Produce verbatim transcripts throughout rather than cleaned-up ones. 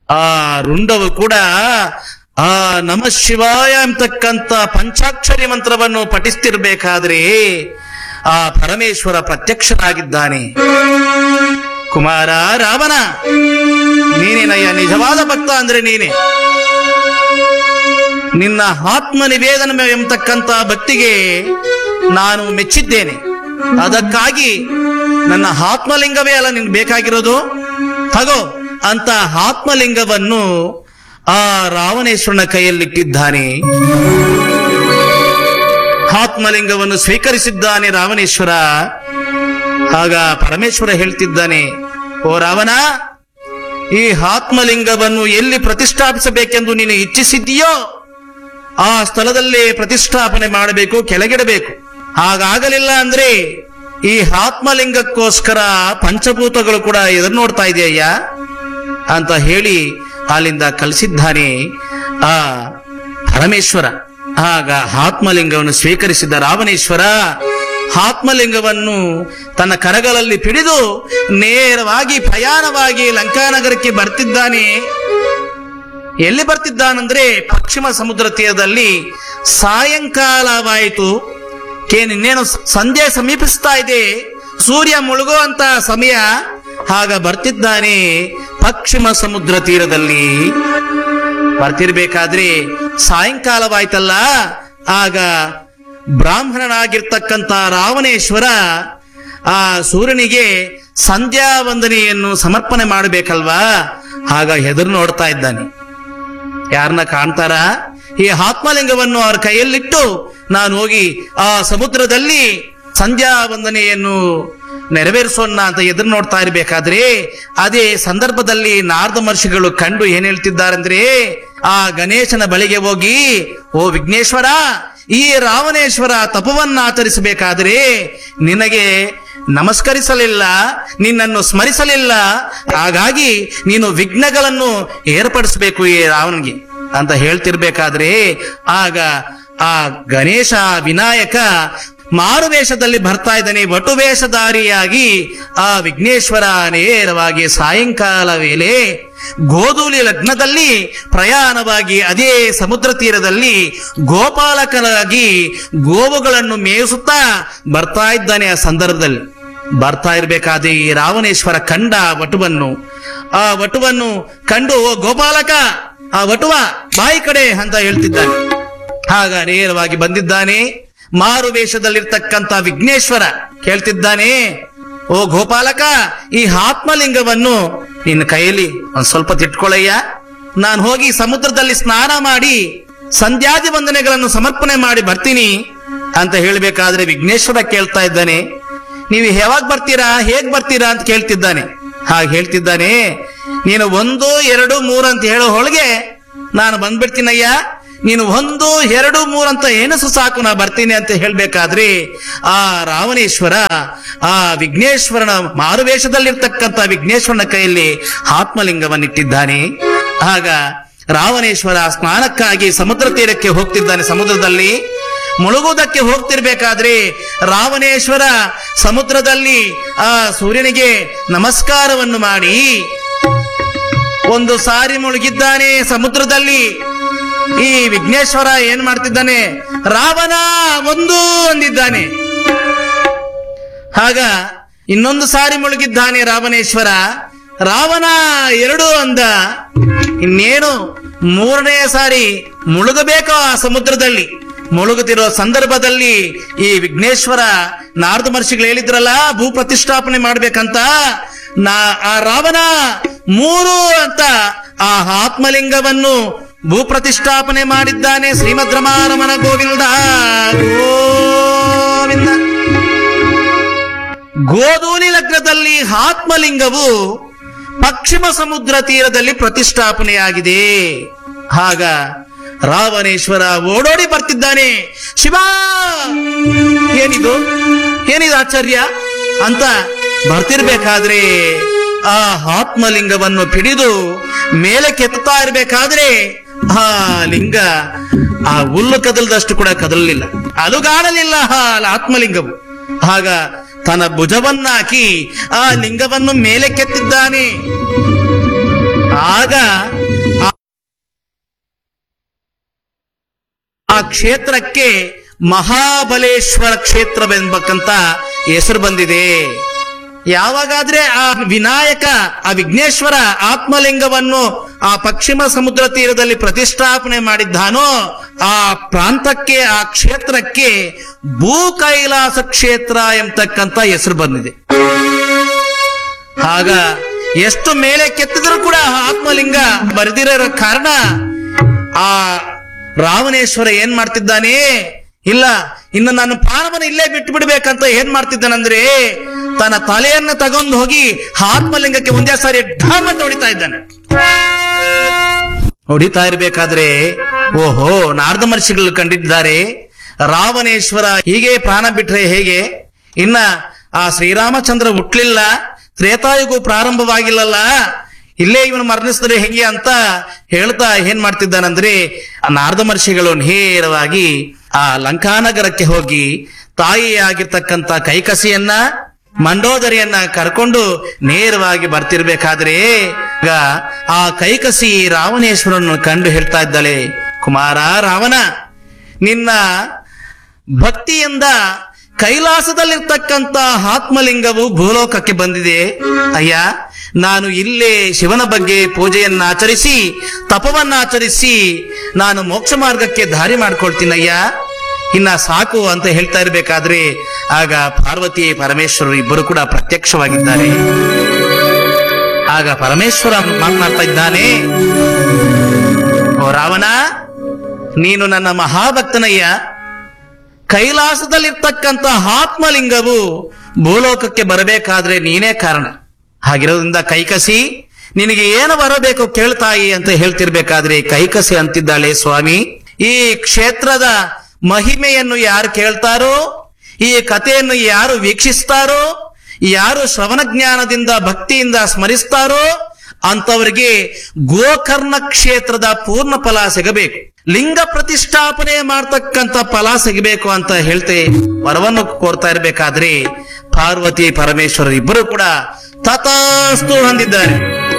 ಆ ರುಂಡವು ಕೂಡ ಆ ನಮ ಶಿವಾಯ ಅಂತಕ್ಕಂಥ ಪಂಚಾಕ್ಷರಿ ಮಂತ್ರವನ್ನು ಪಠಿಸ್ತಿರ್ಬೇಕಾದ್ರೆ ಆ ಪರಮೇಶ್ವರ ಪ್ರತ್ಯಕ್ಷನಾಗಿದ್ದಾನೆ. ಕುಮಾರ ರಾವಣ, ನೀನೇನಯ್ಯ ನಿಜವಾದ ಭಕ್ತ ಅಂದ್ರೆ ನೀನೆ. ನಿನ್ನ ಆತ್ಮ ನಿವೇದನ ಎಂಬತಕ್ಕಂಥ ಭಕ್ತಿಗೆ ನಾನು ಮೆಚ್ಚಿದ್ದೇನೆ. ಅದಕ್ಕಾಗಿ ನನ್ನ ಆತ್ಮಲಿಂಗವೇ ಅಲ್ಲ ನಿನ್ಗೆ ಬೇಕಾಗಿರೋದು, ತಗೋ ಅಂತ ಆತ್ಮಲಿಂಗವನ್ನು ಆ ರಾವಣೇಶ್ವರನ ಕೈಯಲ್ಲಿಟ್ಟಿದ್ದಾನೆ. ಆತ್ಮಲಿಂಗವನ್ನು ಸ್ವೀಕರಿಸಿದ್ದಾನೆ ರಾವಣೇಶ್ವರ. ಆಗ ಪರಮೇಶ್ವರ ಹೇಳ್ತಿದ್ದಾನೆ, ಓ ರಾವಣ, ಈ ಆತ್ಮಲಿಂಗವನ್ನು ಎಲ್ಲಿ ಪ್ರತಿಷ್ಠಾಪಿಸಬೇಕೆಂದು ನೀನು ಇಚ್ಛಿಸಿದ್ದೀಯೋ ಆ ಸ್ಥಳದಲ್ಲೇ ಪ್ರತಿಷ್ಠಾಪನೆ ಮಾಡಬೇಕು, ಕೆಳಗಿಡಬೇಕು. ಹಾಗಾಗಲಿಲ್ಲ ಅಂದ್ರೆ ಈ ಆತ್ಮಲಿಂಗಕ್ಕೋಸ್ಕರ ಪಂಚಭೂತಗಳು ಕೂಡ ಎದುರು ನೋಡ್ತಾ ಇದೆಯಯ್ಯ ಅಂತ ಹೇಳಿ ಅಲ್ಲಿಂದ ಕಲಿಸಿದ್ದಾನೆ ಆ ಪರಮೇಶ್ವರ. ಆಗ ಆತ್ಮಲಿಂಗವನ್ನು ಸ್ವೀಕರಿಸಿದ ರಾವಣೇಶ್ವರ ಆತ್ಮಲಿಂಗವನ್ನು ತನ್ನ ಕರಗಳಲ್ಲಿ ಪಿಡಿದು ನೇರವಾಗಿ ಪ್ರಯಾಣವಾಗಿ ಲಂಕಾನಗರಕ್ಕೆ ಬರ್ತಿದ್ದಾನೆ. ಎಲ್ಲಿ ಬರ್ತಿದ್ದಾನಂದ್ರೆ ಪಶ್ಚಿಮ ಸಮುದ್ರ ತೀರದಲ್ಲಿ ಸಾಯಂಕಾಲವಾಯಿತು. ಇನ್ನೇನು ಸಂಧ್ಯೆ ಸಮೀಪಿಸ್ತಾ ಇದೆ, ಸೂರ್ಯ ಮುಳುಗುವಂತ ಸಮಯ. ಆಗ ಬರ್ತಿದ್ದಾನೆ ಪಶ್ಚಿಮ ಸಮುದ್ರ ತೀರದಲ್ಲಿ. ಬರ್ತಿರ್ಬೇಕಾದ್ರೆ ಸಾಯಂಕಾಲವಾಯ್ತಲ್ಲ, ಆಗ ಬ್ರಾಹ್ಮಣನಾಗಿರ್ತಕ್ಕಂಥ ರಾವಣೇಶ್ವರ ಆ ಸೂರ್ಯನಿಗೆ ಸಂಧ್ಯಾ ವಂದನೆಯನ್ನು ಸಮರ್ಪಣೆ ಮಾಡಬೇಕಲ್ವಾ. ಆಗ ಎದುರು ನೋಡ್ತಾ ಇದ್ದಾನೆ. ಯಾರನ್ನ ಕಾಣ್ತಾರ? ಈ ಆತ್ಮಲಿಂಗವನ್ನು ಅವರ ಕೈಯಲ್ಲಿಟ್ಟು ನಾನು ಹೋಗಿ ಆ ಸಮುದ್ರದಲ್ಲಿ ಸಂಧ್ಯಾ ವಂದನೆಯನ್ನು ನೆರವೇರಿಸೋಣ ಅಂತ ಎದುರು ನೋಡ್ತಾ ಇರಬೇಕಾದ್ರೆ ಅದೇ ಸಂದರ್ಭದಲ್ಲಿ ನಾರದ ಮಹರ್ಷಿಗಳು ಕಂಡು ಏನ್ ಹೇಳ್ತಿದ್ದಾರಂದ್ರೆ, ಆ ಗಣೇಶನ ಬಳಿಗೆ ಹೋಗಿ, ಓ ವಿಘ್ನೇಶ್ವರ, ಈ ರಾವಣೇಶ್ವರ ತಪವನ್ನ ಆಚರಿಸಬೇಕಾದ್ರೆ ನಿನಗೆ ನಮಸ್ಕರಿಸಲಿಲ್ಲ, ನಿನ್ನನ್ನು ಸ್ಮರಿಸಲಿಲ್ಲ, ಹಾಗಾಗಿ ನೀನು ವಿಘ್ನಗಳನ್ನು ಏರ್ಪಡಿಸಬೇಕು ಈ ರಾವಣನಿಗೆ ಅಂತ ಹೇಳ್ತಿರ್ಬೇಕಾದ್ರೆ ಆಗ ಆ ಗಣೇಶ ವಿನಾಯಕ ಮಾರುವೇಷದಲ್ಲಿ ಬರ್ತಾ ಇದ್ದಾನೆ. ವಟುವೇಷಧಾರಿಯಾಗಿ ಆ ವಿಘ್ನೇಶ್ವರ ನೇರವಾಗಿ ಸಾಯಂಕಾಲ ವೇಳೆ ಗೋಧೂಲಿ ಲಗ್ನದಲ್ಲಿ ಪ್ರಯಾಣವಾಗಿ ಅದೇ ಸಮುದ್ರ ತೀರದಲ್ಲಿ ಗೋಪಾಲಕನಾಗಿ ಗೋವುಗಳನ್ನು ಮೇಯಿಸುತ್ತಾ ಬರ್ತಾ ಇದ್ದಾನೆ. ಆ ಸಂದರ್ಭದಲ್ಲಿ ಬರ್ತಾ ಇರ್ಬೇಕಾದ್ರೆ ಈ ರಾವಣೇಶ್ವರ ಕಂಡ ವಟುವನ್ನು, ಆ ವಟುವನ್ನು ಕಂಡು, ಓ ಗೋಪಾಲಕ, ಆ ವಟುವ ಬಾಯಿ ಕಡೆ ಅಂತ ಹೇಳ್ತಿದ್ದಾನೆ. ಆಗ ನೇರವಾಗಿ ಬಂದಿದ್ದಾನೆ ಮಾರು ವೇಷದಲ್ಲಿರ್ತಕ್ಕಂಥ ವಿಘ್ನೇಶ್ವರ. ಕೇಳ್ತಿದ್ದಾನೆ, ಓ ಗೋಪಾಲಕ, ಈ ಆತ್ಮಲಿಂಗವನ್ನು ನಿನ್ನ ಕೈಯಲ್ಲಿ ಒಂದ್ ಸ್ವಲ್ಪ ತಿಟ್ಕೊಳ್ಳಯ್ಯ, ನಾನು ಹೋಗಿ ಸಮುದ್ರದಲ್ಲಿ ಸ್ನಾನ ಮಾಡಿ ಸಂಧ್ಯಾದಿ ವಂದನೆಗಳನ್ನು ಸಮರ್ಪಣೆ ಮಾಡಿ ಬರ್ತೀನಿ ಅಂತ ಹೇಳ್ಬೇಕಾದ್ರೆ ವಿಘ್ನೇಶ್ವರ ಕೇಳ್ತಾ ಇದ್ದಾನೆ, ನೀವು ಯಾವಾಗ ಬರ್ತೀರಾ, ಹೇಗ್ ಬರ್ತೀರಾ ಅಂತ ಕೇಳ್ತಿದ್ದಾನೆ. ಹಾಗೆ ಹೇಳ್ತಿದ್ದಾನೆ, ನೀನು ಒಂದು ಎರಡು ಮೂರು ಅಂತ ಹೇಳೋ ಹೊಳಗೆ ನಾನು ಬಂದ್ಬಿಡ್ತೀನಯ್ಯ, ನೀನು ಒಂದು ಎರಡು ಮೂರು ಅಂತ ಏನಸು ಸಾಕು, ನಾ ಬರ್ತೀನಿ ಅಂತ ಹೇಳ್ಬೇಕಾದ್ರೆ ಆ ರಾವಣೇಶ್ವರ ಆ ವಿಘ್ನೇಶ್ವರನ ಮಾರುವೇಷದಲ್ಲಿರ್ತಕ್ಕಂಥ ವಿಘ್ನೇಶ್ವರನ ಕೈಯಲ್ಲಿ ಆತ್ಮಲಿಂಗವನ್ನಿಟ್ಟಿದ್ದಾನೆ. ಆಗ ರಾವಣೇಶ್ವರ ಸ್ನಾನಕ್ಕಾಗಿ ಸಮುದ್ರ ತೀರಕ್ಕೆ ಹೋಗ್ತಿದ್ದಾನೆ. ಸಮುದ್ರದಲ್ಲಿ ಮುಳುಗುವುದಕ್ಕೆ ಹೋಗ್ತಿರ್ಬೇಕಾದ್ರೆ ರಾವಣೇಶ್ವರ ಸಮುದ್ರದಲ್ಲಿ ಆ ಸೂರ್ಯನಿಗೆ ನಮಸ್ಕಾರವನ್ನು ಮಾಡಿ ಒಂದು ಸಾರಿ ಮುಳುಗಿದ್ದಾನೆ ಸಮುದ್ರದಲ್ಲಿ. ಈ ವಿಘ್ನೇಶ್ವರ ಏನ್ ಮಾಡ್ತಿದ್ದಾನೆ, ರಾವಣ ಒಂದು ಅಂದಿದ್ದಾನೆ. ಆಗ ಇನ್ನೊಂದು ಸಾರಿ ಮುಳುಗಿದ್ದಾನೆ ರಾವಣೇಶ್ವರ, ರಾವಣ ಎರಡು ಅಂದ. ಇನ್ನೇನು ಮೂರನೇ ಸಾರಿ ಮುಳುಗಬೇಕು ಆ ಸಮುದ್ರದಲ್ಲಿ. ಮುಳುಗುತ್ತಿರೋ ಸಂದರ್ಭದಲ್ಲಿ ಈ ವಿಘ್ನೇಶ್ವರ ನಾರದ ಮಹರ್ಷಿಗಳು ಹೇಳಿದ್ರಲ್ಲ ಭೂ ಪ್ರತಿಷ್ಠಾಪನೆ ಮಾಡ್ಬೇಕಂತ, ನಾ ಆ ರಾವಣ ಮೂರು ಅಂತ ಆ ಆತ್ಮಲಿಂಗವನ್ನು ಭೂ ಪ್ರತಿಷ್ಠಾಪನೆ ಮಾಡಿದ್ದಾನೆ. ಶ್ರೀಮದ್ ರಮಾರಮಣ ಗೋವಿಂದ ಗೋವಿಂದ. ಗೋಧೂಲಿ ಲಗ್ನದಲ್ಲಿ ಆತ್ಮಲಿಂಗವು ಪಶ್ಚಿಮ ಸಮುದ್ರ ತೀರದಲ್ಲಿ ಪ್ರತಿಷ್ಠಾಪನೆಯಾಗಿದೆ. ಆಗ ರಾವಣೇಶ್ವರ ಓಡೋಡಿ ಬರ್ತಿದ್ದಾನೆ. ಶಿವ, ಏನಿದು ಏನಿದು ಆಶ್ಚರ್ಯ ಅಂತ ಬರ್ತಿರ್ಬೇಕಾದ್ರೆ ಆ ಆತ್ಮಲಿಂಗವನ್ನು ಪಿಡಿದು ಮೇಲೆ ಕೆತ್ತಾ ಇರ್ಬೇಕಾದ್ರೆ ಆ ಲಿಂಗ ಆ ಹುಲ್ಲು ಕದಲದಷ್ಟು ಕೂಡ ಕದಲಲಿಲ್ಲ, ಅಲುಗಾಡಲಿಲ್ಲ ಆ ಆತ್ಮಲಿಂಗವು. ಆಗ ತನ್ನ ಭುಜವನ್ನಾಕಿ ಆ ಲಿಂಗವನ್ನು ಮೇಲೆ ಕೆತ್ತಿದ್ದಾನೆ. ಆಗ ಆ ಕ್ಷೇತ್ರಕ್ಕೆ ಮಹಾಬಲೇಶ್ವರ ಕ್ಷೇತ್ರವೆಂಬಕ್ಕಂತ ಹೆಸರು ಬಂದಿದೆ. ಯಾವಾಗಾದ್ರೆ ಆ ವಿನಾಯಕ, ಆ ವಿಘ್ನೇಶ್ವರ ಆತ್ಮಲಿಂಗವನ್ನು ಆ ಪಶ್ಚಿಮ ಸಮುದ್ರ ತೀರದಲ್ಲಿ ಪ್ರತಿಷ್ಠಾಪನೆ ಮಾಡಿದ್ದಾನೋ ಆ ಪ್ರಾಂತಕ್ಕೆ, ಆ ಕ್ಷೇತ್ರಕ್ಕೆ ಭೂ ಕೈಲಾಸ ಕ್ಷೇತ್ರ ಎಂಬತಕ್ಕಂತ ಹೆಸರು ಬಂದಿದೆ. ಆಗ ಎಷ್ಟು ಮೇಲೆ ಕೆತ್ತಿದ್ರು ಕೂಡ ಆತ್ಮಲಿಂಗ ಬರೆದಿರೋ ಕಾರಣ ಆ ರಾವಣೇಶ್ವರ ಏನ್ ಮಾಡ್ತಿದ್ದಾನೆ, ಇಲ್ಲ ಇನ್ನು ನಾನು ಪ್ರಾಣವನ್ನು ಇಲ್ಲೇ ಬಿಟ್ಟು ಬಿಡ್ಬೇಕಂತ ಏನ್ ಮಾಡ್ತಿದ್ದಾನಂದ್ರೆ ತನ್ನ ತಲೆಯನ್ನು ತಗೊಂಡು ಹೋಗಿ ಆತ್ಮಲಿಂಗಕ್ಕೆ ಒಂದೇ ಸಾರಿ ಢಾಮ್ ಅಂತ ಹೊಡಿತಾ ಇದ್ದಾನೆ. ಹೊಡಿತಾ ಇರ್ಬೇಕಾದ್ರೆ ಓಹೋ, ನಾರದ ಮಹರ್ಷಿಗಳು ಕಂಡಿದ್ದಾರೆ, ರಾವಣೇಶ್ವರ ಹೀಗೆ ಪ್ರಾಣ ಬಿಟ್ರೆ ಹೇಗೆ, ಇನ್ನ ಆ ಶ್ರೀರಾಮಚಂದ್ರ ಹುಟ್ಲಿಲ್ಲ, ತ್ರೇತಾಯುಗೂ ಪ್ರಾರಂಭವಾಗಿಲ್ಲಲ್ಲ, ಇಲ್ಲೇ ಇವನು ಮರಣಿಸಿದ್ರೆ ಹೆಂಗೆ ಅಂತ ಹೇಳ್ತಾ ಏನ್ ಮಾಡ್ತಿದ್ದಾನಂದ್ರೆ ನಾರದ ಮಹರ್ಷಿಗಳು ನೇರವಾಗಿ ಆ ಲಂಕಾನಗರಕ್ಕೆ ಹೋಗಿ ತಾಯಿಯಾಗಿರ್ತಕ್ಕಂಥ ಕೈಕಸಿಯನ್ನ, ಮಂಡೋದರಿಯನ್ನ ಕರ್ಕೊಂಡು ನೇರವಾಗಿ ಬರ್ತಿರ್ಬೇಕಾದ್ರೆ ಈಗ ಆ ಕೈಕಸಿ ರಾವಣೇಶ್ವರನ್ನು ಕಂಡು ಹೇಳ್ತಾ ಇದ್ದಾಳೆ, ಕುಮಾರ ರಾವಣ, ನಿನ್ನ ಭಕ್ತಿಯಿಂದ ಕೈಲಾಸದಲ್ಲಿರ್ತಕ್ಕಂಥ ಆತ್ಮಲಿಂಗವು ಭೂಲೋಕಕ್ಕೆ ಬಂದಿದೆ. ಅಯ್ಯ, ನಾನು ಇಲ್ಲೇ ಶಿವನ ಬಗ್ಗೆ ಪೂಜೆಯನ್ನ ಆಚರಿಸಿ ತಪವನ್ನ ಆಚರಿಸಿ ನಾನು ಮೋಕ್ಷ ಮಾರ್ಗಕ್ಕೆ ದಾರಿ ಮಾಡ್ಕೊಳ್ತೀನಯ್ಯ, ಇನ್ನ ಸಾಕು ಅಂತ ಹೇಳ್ತಾ ಇರ್ಬೇಕಾದ್ರೆ ಆಗ ಪಾರ್ವತಿ ಪರಮೇಶ್ವರರು ಇಬ್ಬರು ಕೂಡ ಪ್ರತ್ಯಕ್ಷವಾಗಿದ್ದಾರೆ. ಆಗ ಪರಮೇಶ್ವರ ಮಾತನಾಡ್ತಾ ಇದ್ದಾನೆ, ಓ ರಾವಣ, ನೀನು ನನ್ನ ಮಹಾಭಕ್ತನಯ್ಯ, ಕೈಲಾಸದಲ್ಲಿರ್ತಕ್ಕಂಥ ಆತ್ಮಲಿಂಗವು ಭೂಲೋಕಕ್ಕೆ ಬರಬೇಕಾದ್ರೆ ನೀನೇ ಕಾರಣ. ಹಾಗಿರೋದ್ರಿಂದ ಕೈಕಸಿ, ನಿನಗೆ ಏನು ಬರಬೇಕು ಕೇಳ್ತಾಯಿ ಅಂತ ಹೇಳ್ತಿರ್ಬೇಕಾದ್ರೆ ಕೈಕಸಿ ಅಂತಿದ್ದಾಳೆ, ಸ್ವಾಮಿ, ಈ ಕ್ಷೇತ್ರದ ಮಹಿಮೆಯನ್ನು ಯಾರು ಕೇಳ್ತಾರೋ, ಈ ಕಥೆಯನ್ನು ಯಾರು ವೀಕ್ಷಿಸ್ತಾರೋ, ಯಾರು ಶ್ರವಣ ಜ್ಞಾನದಿಂದ ಭಕ್ತಿಯಿಂದ ಸ್ಮರಿಸ್ತಾರೋ ಅಂತವರಿಗೆ ಗೋಕರ್ಣ ಕ್ಷೇತ್ರದ ಪೂರ್ಣ ಫಲ ಸಿಗಬೇಕು, ಲಿಂಗ ಪ್ರತಿಷ್ಠಾಪನೆ ಮಾಡ್ತಕ್ಕಂಥ ಫಲ ಸಿಗಬೇಕು ಅಂತ ಹೇಳ್ತೆ ವರವನ್ನು ಕೋರ್ತಾ ಇರ್ಬೇಕಾದ್ರೆ ಪಾರ್ವತಿ ಪರಮೇಶ್ವರ ಇಬ್ಬರು ಕೂಡ ತಥಾಸ್ತು ಹೊಂದಿದ್ದಾರೆ.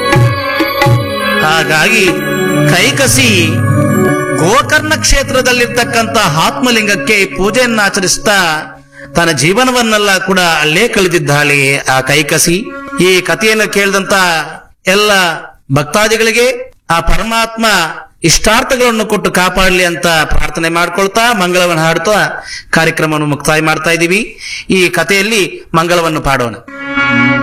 ಹಾಗಾಗಿ ಕೈಕಸಿ ಗೋಕರ್ಣ ಕ್ಷೇತ್ರದಲ್ಲಿರ್ತಕ್ಕಂಥ ಆತ್ಮಲಿಂಗಕ್ಕೆ ಪೂಜೆಯನ್ನ ಆಚರಿಸ್ತಾ ತನ್ನ ಜೀವನವನ್ನೆಲ್ಲ ಕೂಡ ಅಲ್ಲೇ ಕಳೆದಿದ್ದಾಳೆ ಆ ಕೈಕಸಿ. ಈ ಕಥೆಯನ್ನು ಕೇಳಿದಂತ ಎಲ್ಲ ಭಕ್ತಾದಿಗಳಿಗೆ ಆ ಪರಮಾತ್ಮ ಇಷ್ಟಾರ್ಥಗಳನ್ನು ಕೊಟ್ಟು ಕಾಪಾಡಲಿ ಅಂತ ಪ್ರಾರ್ಥನೆ ಮಾಡ್ಕೊಳ್ತಾ ಮಂಗಳವನ್ನು ಹಾಡ್ತಾ ಕಾರ್ಯಕ್ರಮವನ್ನು ಮುಕ್ತಾಯ ಮಾಡ್ತಾ ಇದ್ದೀವಿ. ಈ ಕಥೆಯಲ್ಲಿ ಮಂಗಳವನ್ನು ಪಾಡೋಣ.